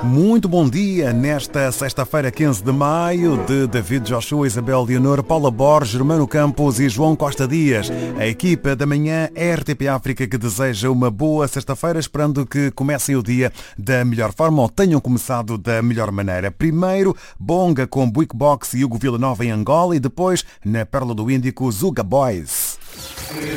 Muito bom dia nesta sexta-feira, 15 de maio, de David Joshua, Isabel Leonor, Paula Borges, Romano Campos e João Costa Dias. A equipa da manhã RTP África que deseja uma boa sexta-feira, esperando que comecem o dia da melhor forma ou tenham começado da melhor maneira. Primeiro, Bonga com Buick Box e Hugo Villanova em Angola e depois, na Pérola do Índico, Zuga Boys.